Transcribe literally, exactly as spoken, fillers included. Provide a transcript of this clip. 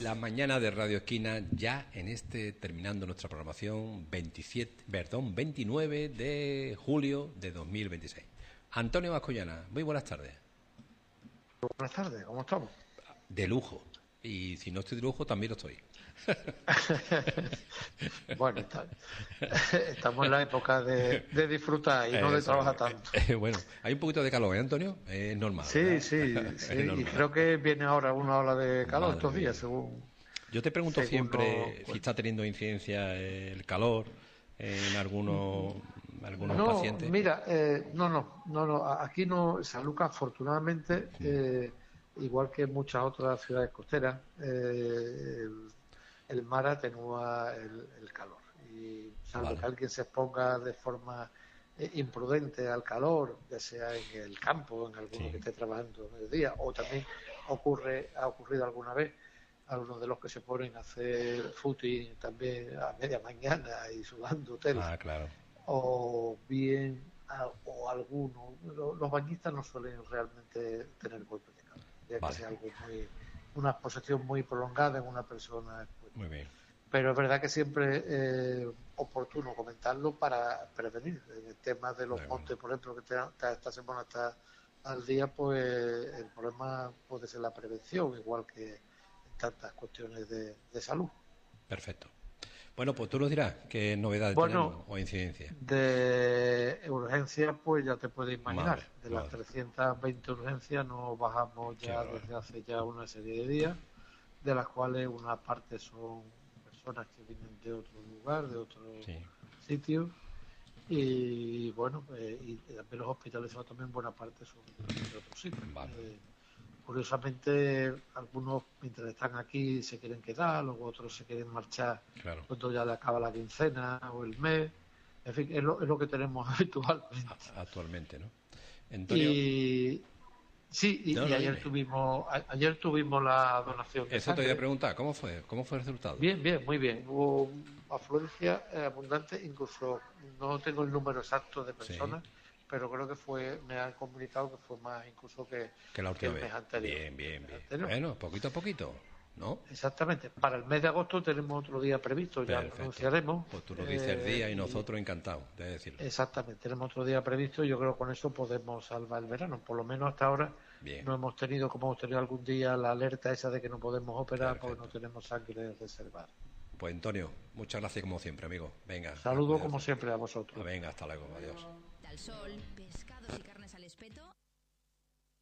La mañana de Radio Esquina, ya en este, terminando nuestra programación, veintisiete, perdón, veintinueve de julio de dos mil veintiséis. Antonio Mascollana, muy buenas tardes. Buenas tardes, ¿cómo estamos? De lujo. Y si no estoy de lujo, también lo estoy. Bueno, está, estamos en la época de, de disfrutar y no de trabajar tanto. Eh, bueno, hay un poquito de calor, ¿eh, Antonio? Es normal. Sí, ¿verdad? sí, sí. normal. Y creo que viene ahora una ola de calor Madre estos mía. días, según. Yo te pregunto según siempre no, si está teniendo incidencia el calor en algunos, algunos no, pacientes. mira, eh, no, no, no, no. Aquí no, San Lucas, afortunadamente, eh, igual que en muchas otras ciudades costeras, eh, el, el mar atenúa el, el calor. Y salvo Vale. que alguien se exponga de forma eh, imprudente al calor, ya sea en el campo, en alguno Sí. que esté trabajando en el día, o también ocurre, ha ocurrido alguna vez, algunos de los que se ponen a hacer footing también a media mañana y sudando tela, Ah, claro. o bien, a, o algunos, lo, los bañistas no suelen realmente tener golpes de calor, ya Vale. que sea algo muy, una exposición muy prolongada en una persona expuesta. Muy bien. Pero es verdad que siempre es eh, oportuno comentarlo para prevenir. En el tema de los Muy montes, bueno. por ejemplo, que te, te, esta semana está al día, pues el problema puede ser la prevención, igual que en tantas cuestiones de, de salud. Perfecto. Bueno, pues tú nos dirás qué novedades Bueno, tenemos o incidencias. de urgencias, pues ya te puedes imaginar. Madre, De las madre. trescientas veinte urgencias nos bajamos Qué ya bárbaro. desde hace ya una serie de días, de las cuales una parte son personas que vienen de otro lugar, de otro Sí. sitio, y bueno, eh, y también los hospitalizados también buena parte son de otros sitios. Vale. Eh, curiosamente, algunos mientras están aquí se quieren quedar, luego otros se quieren marchar Claro. cuando ya le acaba la quincena o el mes. En fin, es lo, es lo que tenemos habitualmente. A- actualmente, ¿no? Antonio. Y sí, y, No, y no, ayer dime. tuvimos a, ayer tuvimos la donación de Eso te voy a sangre. preguntar, ¿cómo fue? ¿Cómo fue el resultado? Bien, bien, muy bien. Hubo afluencia eh, abundante, incluso no tengo el número exacto de personas, Sí. pero creo que fue, me han comunicado que fue más incluso que, Que la que última el vez. mes anterior. Bien, bien, El mes bien. anterior. Bueno, poquito a poquito, ¿no? Exactamente. Para el mes de agosto tenemos otro día previsto, ya lo Perfecto. anunciaremos. Pues tú nos dices el eh, día y y nosotros encantados de decirlo. exactamente, tenemos otro día previsto y yo creo que con eso podemos salvar el verano. Por lo menos hasta ahora Bien. no hemos tenido, como hemos tenido algún día, la alerta esa de que no podemos operar porque no Perfecto. tenemos sangre reservada. Pues Antonio, muchas gracias como siempre, amigo. Venga, a Saludo cuidarse. como siempre a Ah, vosotros. venga, hasta luego, adiós. Al sol, pescados y carnes